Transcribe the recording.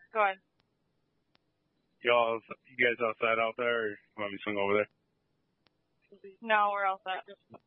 Go ahead. You guys outside out there, or you want me to swing over there? No, we're all set.